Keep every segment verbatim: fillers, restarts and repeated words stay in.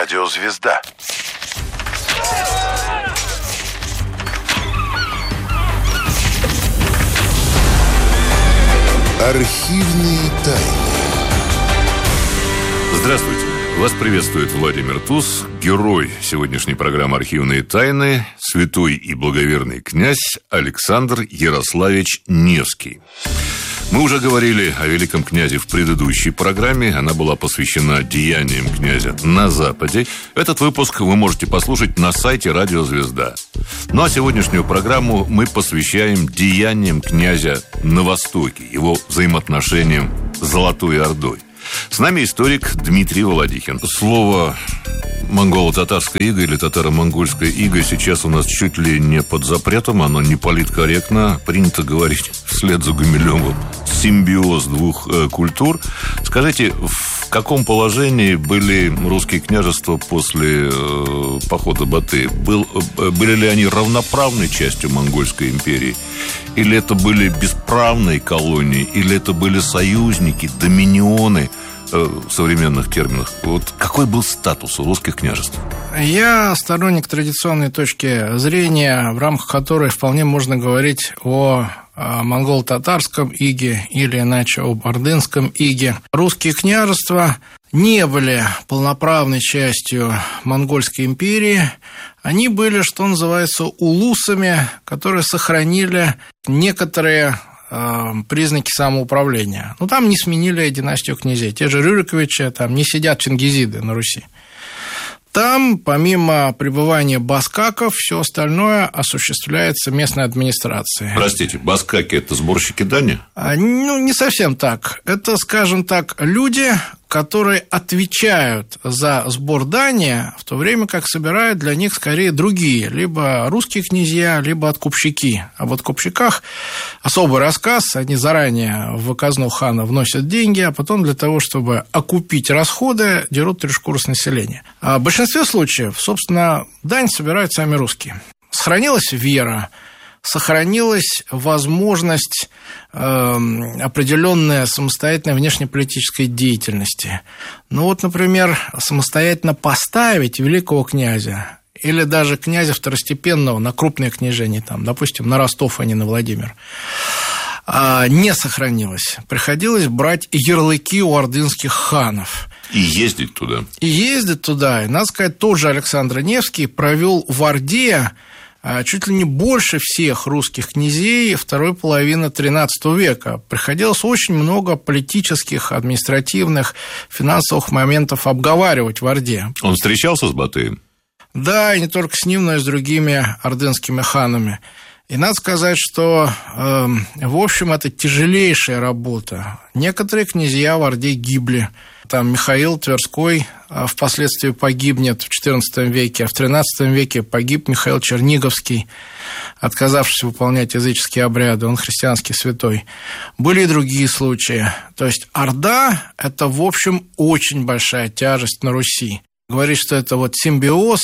Радиозвезда. Архивные тайны. Здравствуйте. Вас приветствует Владимир Туз, герой сегодняшней программы «Архивные тайны», святой и благоверный князь Александр Ярославич Невский. Мы уже говорили о великом князе в предыдущей программе. Она была посвящена деяниям князя на Западе. Этот выпуск вы можете послушать на сайте «Радиозвезда». Ну а сегодняшнюю программу мы посвящаем деяниям князя на Востоке, его взаимоотношениям с Золотой Ордой. С нами историк Дмитрий Володихин. Слово монголо-татарская ига или татаро-монгольская ига сейчас у нас чуть ли не под запретом, оно не политкорректно. Принято говорить вслед за Гумилевым симбиоз двух э, культур. Скажите, в каком положении были русские княжества после э, похода Батыя? Был, э, были ли они равноправной частью Монгольской империи? Или это были бесправные колонии? Или это были союзники, доминионы? В современных терминах. Вот какой был статус у русских княжеств? Я сторонник традиционной точки зрения, в рамках которой вполне можно говорить о монголо-татарском иге или иначе об ордынском иге. Русские княжества не были полноправной частью Монгольской империи. Они были, что называется, улусами, которые сохранили некоторые признаки самоуправления. Ну, там не сменили династию князей. Те же Рюриковичи, там не сидят чингизиды на Руси. Там, помимо пребывания баскаков, все остальное осуществляется местной администрацией. Простите, баскаки – это сборщики дани? А, ну, не совсем так. Это, скажем так, люди, которые отвечают за сбор дани, в то время как собирают для них скорее другие, либо русские князья, либо откупщики. Об откупщиках особый рассказ. Они заранее в казну хана вносят деньги, а потом для того, чтобы окупить расходы, дерут три шкуры с населения. А в большинстве случаев, собственно, дань собирают сами русские. Сохранилась вера, сохранилась возможность э, определенной самостоятельной внешнеполитической деятельности. Ну вот, например, самостоятельно поставить великого князя или даже князя второстепенного на крупное княжение, там, допустим, на Ростов, а не на Владимир, э, не сохранилось. Приходилось брать ярлыки у ордынских ханов. И ездить туда. И ездить туда. И, надо сказать, тот же Александр Невский провел в Орде чуть ли не больше всех русских князей второй половины тринадцатого века. Приходилось очень много политических, административных, финансовых моментов обговаривать в Орде. Он встречался с Батыем? Да, и не только с ним, но и с другими ордынскими ханами. И надо сказать, что, э, в общем, это тяжелейшая работа. Некоторые князья в Орде гибли. Там Михаил Тверской впоследствии погибнет в четырнадцатом веке, а в тринадцатом веке погиб Михаил Черниговский, отказавшись выполнять языческие обряды, он христианский святой. Были и другие случаи. То есть Орда – это, в общем, очень большая тяжесть на Руси. Говорить, что это вот симбиоз,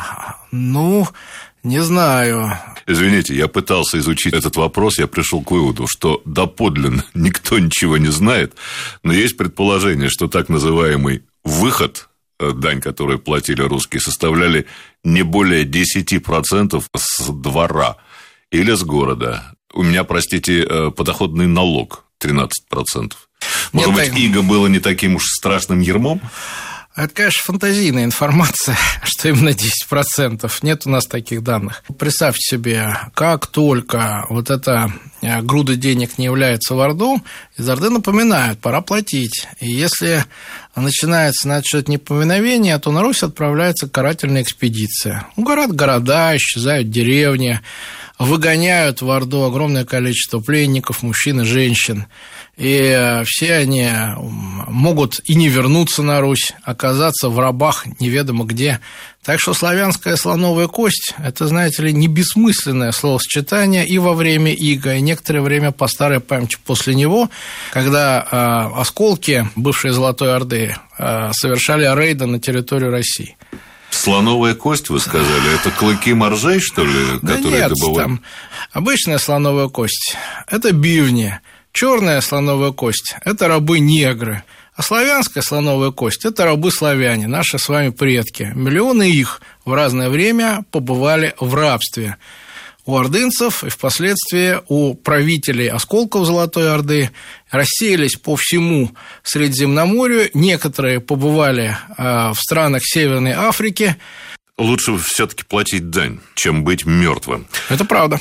ну, не знаю. Извините, я пытался изучить этот вопрос, я пришел к выводу, что доподлинно никто ничего не знает, но есть предположение, что так называемый выход, дань, которую платили русские, составляли не более десять процентов с двора или с города. У меня, простите, подоходный налог тринадцать процентов. Может Нет, быть, так... иго было не таким уж страшным ярмом? Это, конечно, фантазийная информация, что именно десять процентов. Нет у нас таких данных. Представьте себе, как только вот эта груда денег не является в Орду, из Орды напоминают, пора платить. И если начинается, значит, что-то неповиновение, то на Русь отправляется карательная экспедиция. Город города, исчезают деревни, выгоняют в Орду огромное количество пленников, мужчин и женщин. И все они могут и не вернуться на Русь, оказаться в рабах неведомо где. Так что славянская слоновая кость – это, знаете ли, не бессмысленное словосочетание и во время ига, и некоторое время по старой памяти после него, когда э, осколки бывшей Золотой Орды э, совершали рейды на территорию России. Слоновая кость, вы сказали, это клыки моржей, что ли, которые да нет, добывают? Там обычная слоновая кость – это бивни. Черная слоновая кость – это рабы-негры, А славянская слоновая кость – это рабы-славяне, наши с вами предки. Миллионы их в разное время побывали в рабстве у ордынцев и впоследствии у правителей осколков Золотой Орды, рассеялись по всему Средиземноморью, некоторые побывали в странах Северной Африки. Лучше все-таки платить дань, чем быть мертвым. Это правда.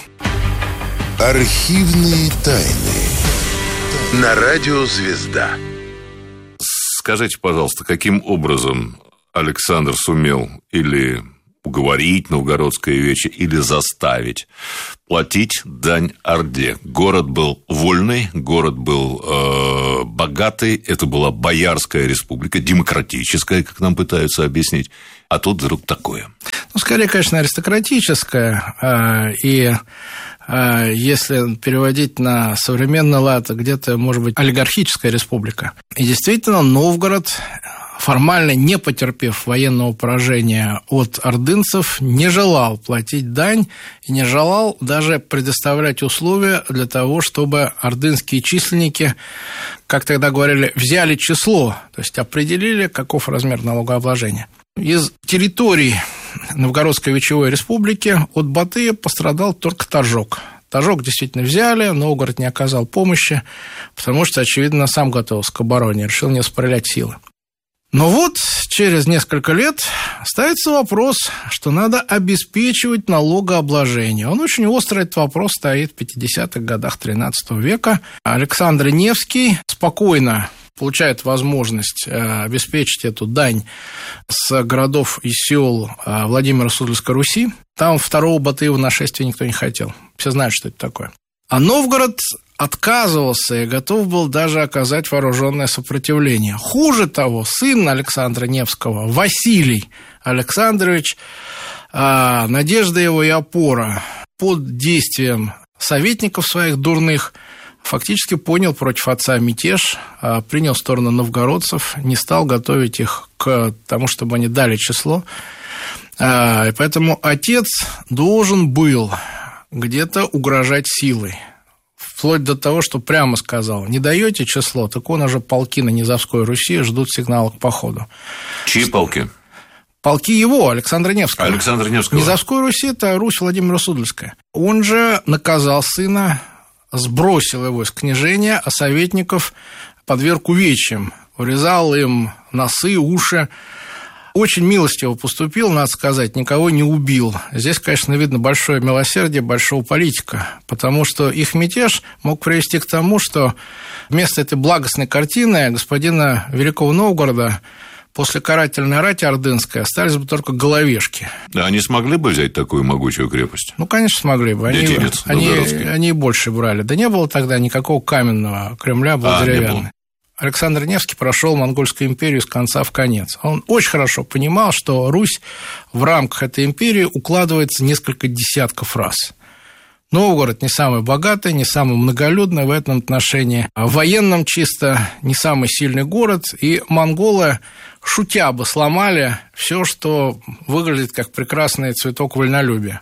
Архивные тайны. На радио «Звезда». Скажите, пожалуйста, каким образом Александр сумел или уговорить новгородское вече, или заставить платить дань Орде? Город был вольный, город был э, богатый, это была Боярская республика, демократическая, как нам пытаются объяснить, а тут вдруг такое. Ну, скорее, конечно, аристократическая, э, и э, если переводить на современный лад, где-то, может быть, олигархическая республика. И действительно, Новгород, формально не потерпев военного поражения от ордынцев, не желал платить дань и не желал даже предоставлять условия для того, чтобы ордынские численники, как тогда говорили, взяли число, то есть определили, каков размер налогообложения. Из территорий Новгородской вечевой республики от Батыя пострадал только Торжок. Торжок действительно взяли, Новгород не оказал помощи, потому что, очевидно, сам готовился к обороне, решил не распределять силы. Но вот через несколько лет ставится вопрос, что надо обеспечивать налогообложение. Он очень острый, этот вопрос стоит в пятидесятых годах тринадцатого века. Александр Невский спокойно получает возможность обеспечить эту дань с городов и сел Владимира Суздальской Руси. Там второго Батыева нашествия никто не хотел. Все знают, что это такое. А Новгород отказывался и готов был даже оказать вооруженное сопротивление. Хуже того, сын Александра Невского, Василий Александрович, надежда его и опора, под действием советников своих дурных, фактически понял против отца мятеж, принял сторону новгородцев, не стал готовить их к тому, чтобы они дали число. И поэтому отец должен был где-то угрожать силой. Вплоть до того, что прямо сказал: не даете число, так он уже полки на Низовской Руси ждут сигнала к походу. Чьи полки? Полки его, Александра Невского. Александра Невского. Низовской Руси – это Русь Владимира Суздальская. Он же наказал сына, сбросил его из княжения, а советников подверг увечьям, урезал им носы, уши. Очень милостиво поступил, надо сказать, никого не убил. Здесь, конечно, видно большое милосердие большого политика, потому что их мятеж мог привести к тому, что вместо этой благостной картины господина Великого Новгорода после карательной рати ордынской остались бы только головешки. Да, они смогли бы взять такую могучую крепость? Ну, конечно, смогли бы. Они, Детинец, они, они больше брали. Да не было тогда никакого каменного Кремля, был а, деревянный. Александр Невский прошел Монгольскую империю с конца в конец. Он очень хорошо понимал, что Русь в рамках этой империи укладывается несколько десятков раз. Новгород не самый богатый, не самый многолюдный в этом отношении. В военном чисто не самый сильный город. И монголы, шутя бы, сломали все, что выглядит как прекрасный цветок вольнолюбия.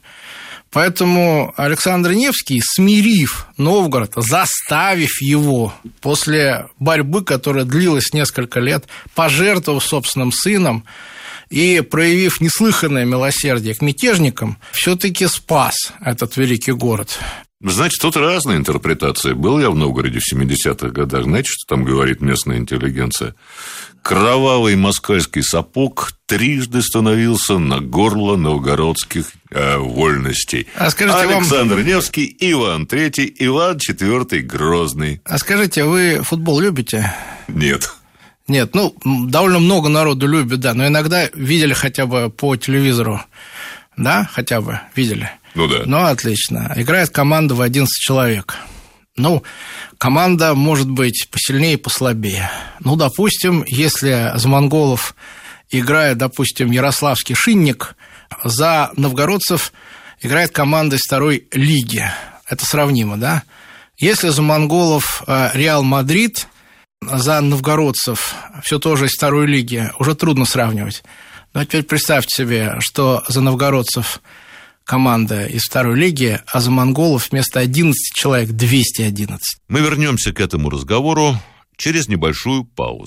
Поэтому Александр Невский, смирив Новгород, заставив его после борьбы, которая длилась несколько лет, пожертвовав собственным сыном и проявив неслыханное милосердие к мятежникам, все-таки спас этот великий город. Значит, тут разные интерпретации. Был я в Новгороде в семидесятых годах. Знаете, что там говорит местная интеллигенция? Кровавый москальский сапог трижды становился на горло новгородских э, вольностей. А скажите, Александр вам... Невский, Иван Третий, Иван Четвертый Грозный. А скажите, вы футбол любите? Нет. Нет, ну, довольно много народу любит, да, но иногда видели хотя бы по телевизору, да, хотя бы видели. Ну да. Ну, отлично. Играет команда в одиннадцать человек. Ну, команда может быть посильнее и послабее. Ну, допустим, если за монголов играет, допустим, Ярославский Шинник, за новгородцев играет команда из второй лиги. Это сравнимо, да? Если за монголов Реал Мадрид, за новгородцев все тоже из второй лиги, уже трудно сравнивать. Но теперь представьте себе, что за новгородцев команда из второй лиги, а за монголов вместо одиннадцати человек двести одиннадцать. Мы вернемся к этому разговору через небольшую паузу.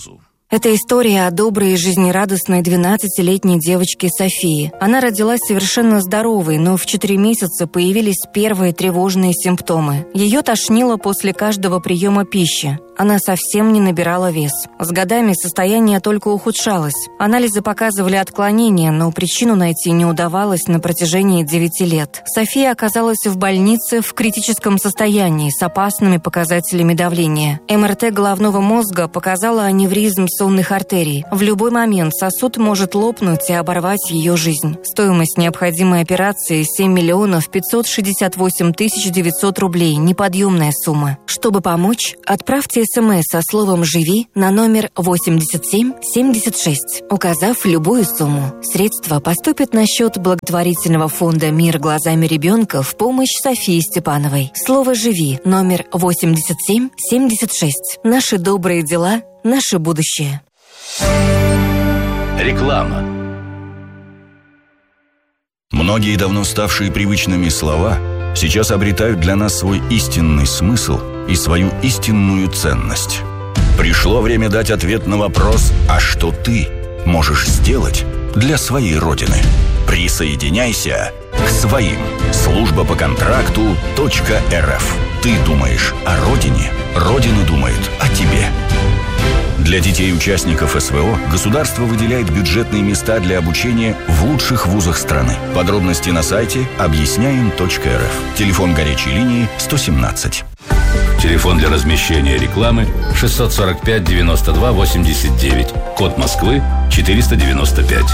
Это история о доброй и жизнерадостной двенадцатилетней девочке Софии. Она родилась совершенно здоровой, но в четыре месяца появились первые тревожные симптомы. Ее тошнило после каждого приема пищи. Она совсем не набирала вес. С годами состояние только ухудшалось. Анализы показывали отклонения, но причину найти не удавалось на протяжении девяти лет. София оказалась в больнице в критическом состоянии с опасными показателями давления. эм эр тэ головного мозга показала аневризм сонных артерий. В любой момент сосуд может лопнуть и оборвать ее жизнь. Стоимость необходимой операции – семь миллионов пятьсот шестьдесят восемь тысяч девятьсот рублей. Неподъемная сумма. Чтобы помочь, отправьте СМС со словом «Живи» на номер восемьдесят семь семьдесят шесть, указав любую сумму. Средства поступят на счет благотворительного фонда «Мир глазами ребенка» в помощь Софии Степановой. Слово «Живи» номер восемьдесят семь семьдесят шесть. Наши добрые дела – наше будущее. Реклама. Многие давно ставшие привычными слова сейчас обретают для нас свой истинный смысл и свою истинную ценность. Пришло время дать ответ на вопрос: а что ты можешь сделать для своей Родины? Присоединяйся к своим. Служба по контракту .рф. Ты думаешь о Родине, Родина думает о тебе. Для детей-участников эс вэ о государство выделяет бюджетные места для обучения в лучших вузах страны. Подробности на сайте объясняем точка эр эф. Телефон горячей линии сто семнадцать. Телефон для размещения рекламы шестьсот сорок пять девяносто два восемьдесят девять. Код Москвы четыреста девяносто пять.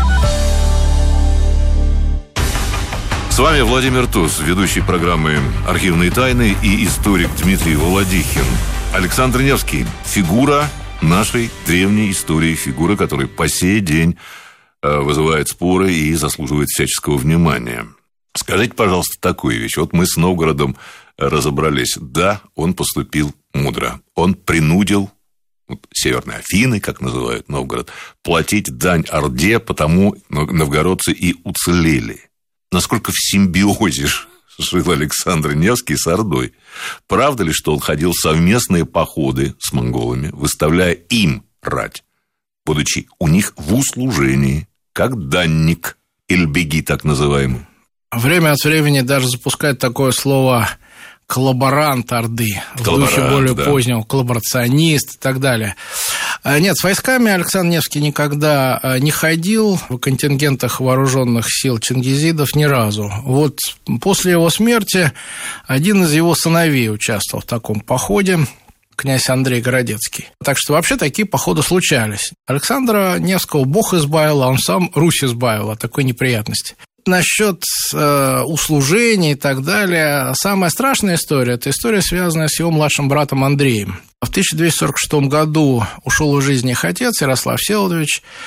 С вами Владимир Туз, ведущий программы «Архивные тайны» и историк Дмитрий Володихин. Александр Невский – фигура нашей древней истории, фигура, которая по сей день вызывает споры и заслуживает всяческого внимания. Скажите, пожалуйста, такую вещь. Вот мы с Новгородом разобрались. Да, он поступил мудро. Он принудил вот, Северные Афины, как называют Новгород, платить дань Орде, потому новгородцы и уцелели. Насколько в симбиозе жил Александр Невский с Ордой. Правда ли, что он ходил в совместные походы с монголами, выставляя им рать, будучи у них в услужении, как данник, эльбеги так называемый? Время от времени даже запускает такое слово коллаборант Орды, в духе более да. позднего, коллаборационист и так далее. Нет, с войсками Александр Невский никогда не ходил в контингентах вооруженных сил чингизидов ни разу. Вот после его смерти один из его сыновей участвовал в таком походе, князь Андрей Городецкий. Так что вообще такие походы случались. Александра Невского Бог избавил, а он сам Русь избавил от такой неприятности. Насчет э, услужения и так далее, самая страшная история – это история, связанная с его младшим братом Андреем. В тысяча двести сорок шестом году ушел из жизни их отец, Ярослав Всеволодович.